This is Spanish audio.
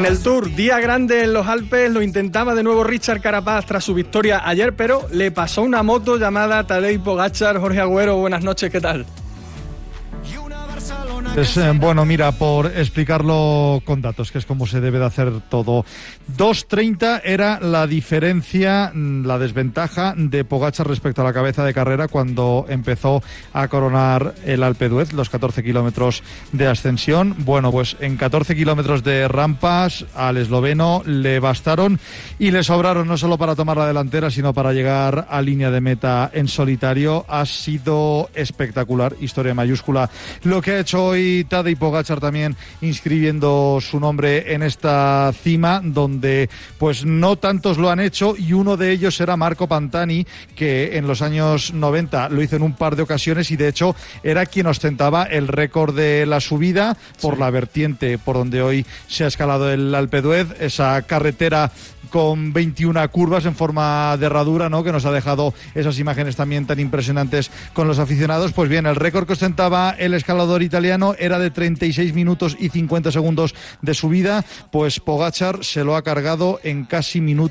En el Tour, día grande en los Alpes, lo intentaba de nuevo Richard Carapaz tras su victoria ayer, pero le pasó una moto llamada Tadej Pogačar. Jorge Agüero, buenas noches, ¿qué tal? Bueno, mira, por explicarlo con datos, que es como se debe de hacer todo. 2:30 era la diferencia, la desventaja de Pogačar respecto a la cabeza de carrera cuando empezó a coronar el Alpe d'Huez, los 14 kilómetros de ascensión. Bueno, pues en 14 kilómetros de rampas al esloveno le bastaron y le sobraron no solo para tomar la delantera, sino para llegar a línea de meta en solitario. Ha sido espectacular, historia mayúscula, lo que ha hecho hoy Tadej Pogačar, también inscribiendo su nombre en esta cima, donde pues no tantos lo han hecho, y uno de ellos era Marco Pantani, que en los años 90 lo hizo en un par de ocasiones y de hecho era quien ostentaba el récord de la subida por la vertiente por donde hoy se ha escalado el Alpe d'Huez, esa carretera con 21 curvas en forma de herradura, ¿no?, que nos ha dejado esas imágenes también tan impresionantes con los aficionados. Pues bien, el récord que ostentaba el escalador italiano era de 36 minutos y 50 segundos de subida, pues Pogačar se lo ha cargado en casi minuto